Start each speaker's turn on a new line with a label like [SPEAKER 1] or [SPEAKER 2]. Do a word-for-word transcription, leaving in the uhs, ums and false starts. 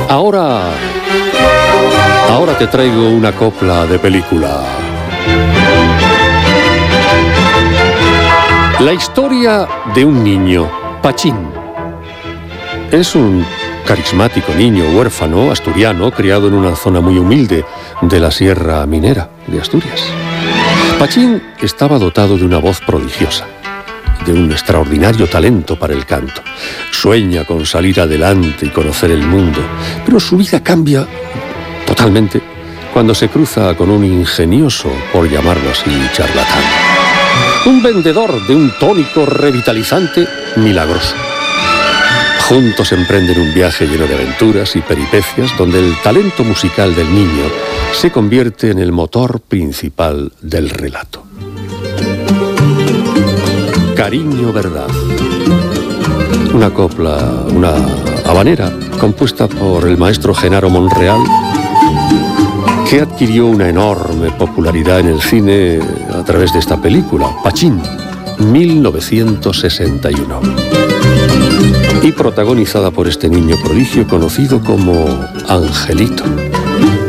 [SPEAKER 1] Ahora, ahora te traigo una copla de película. La historia de un niño, Pachín. Es un carismático niño huérfano asturiano criado en una zona muy humilde de la Sierra Minera de Asturias. Pachín estaba dotado de una voz prodigiosa, de un extraordinario talento para el canto. Sueña con salir adelante y conocer el mundo, pero su vida cambia totalmente cuando se cruza con un ingenioso, por llamarlo así, charlatán. Un vendedor de un tónico revitalizante milagroso. Juntos emprenden un viaje lleno de aventuras y peripecias donde el talento musical del niño se convierte en el motor principal del relato. Cariño, verdad. Una copla, una habanera, compuesta por el maestro Genaro Monreal, que adquirió una enorme popularidad en el cine a través de esta película, Pachín, mil novecientos sesenta y uno. Y protagonizada por este niño prodigio conocido como Angelito.